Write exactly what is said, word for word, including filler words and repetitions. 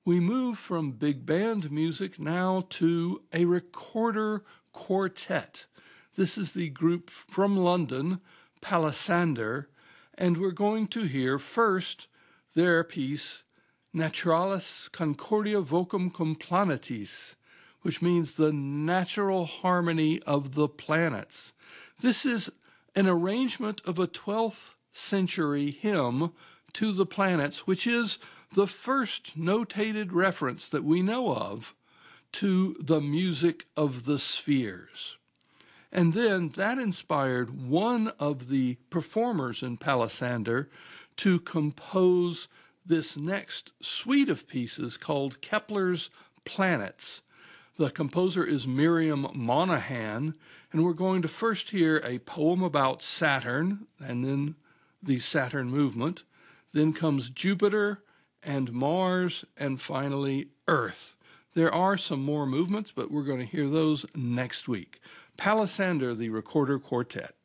We move from big band music now to a recorder quartet. This is the group from London, Palisander, and we're going to hear first their piece, Naturalis Concordia Vocum Cum Planetis, which means the natural harmony of the planets. This is an arrangement of a twelfth century hymn to the planets, which is the first notated reference that we know of to the music of the spheres. And then that inspired one of the performers in Palisander to compose this next suite of pieces called Kepler's Planets. The composer is Miriam Monahan, and we're going to first hear a poem about Saturn, and then the Saturn movement. Then comes Jupiter and Mars, and finally Earth. There are some more movements, but we're going to hear those next week. Palisander, the Recorder Quartet.